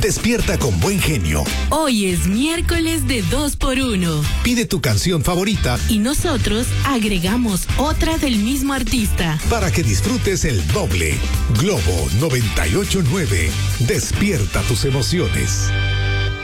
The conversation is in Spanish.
Despierta con buen genio. Hoy es miércoles de 2x1. Pide tu canción favorita y nosotros agregamos otra del mismo artista para que disfrutes el doble. Globo 98.9. Despierta tus emociones.